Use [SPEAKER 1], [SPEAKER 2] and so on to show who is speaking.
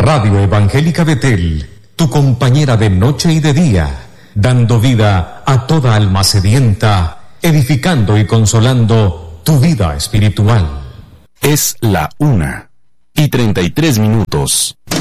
[SPEAKER 1] Radio Evangélica Betel, tu compañera de noche y de día, dando vida a toda alma sedienta, edificando y consolando tu vida espiritual.
[SPEAKER 2] Es la 1:33.